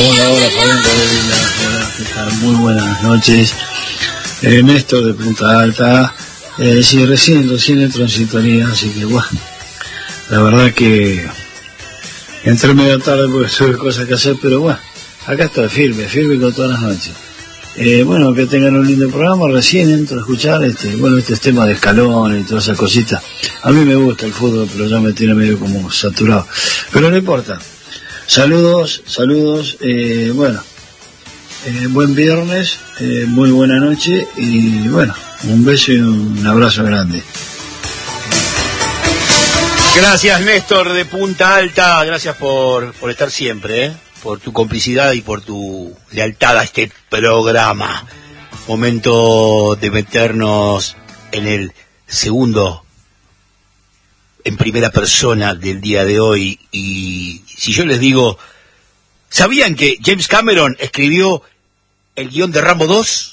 Hola, hola, Fabián Corella. Hola, ¿qué tal? Muy buenas noches. Néstor de Punta Alta. Sí, recién entro en sintonía, así que bueno, la verdad que entré medio tarde porque tuve cosas que hacer, pero bueno, acá estoy firme con todas las noches. Bueno, que tengan un lindo programa. Recién entro a escuchar este tema de Scaloni y todas esas cositas. A mí me gusta el fútbol, pero ya me tiene medio como saturado, pero no importa. Saludos, buen viernes, muy buena noche y bueno, un beso y un abrazo grande. Gracias, Néstor de Punta Alta, gracias por estar siempre, por tu complicidad y por tu lealtad a este programa. Momento de meternos en el segundo, en primera persona del día de hoy. Y si yo les digo, ¿sabían que James Cameron escribió el guión de Rambo 2?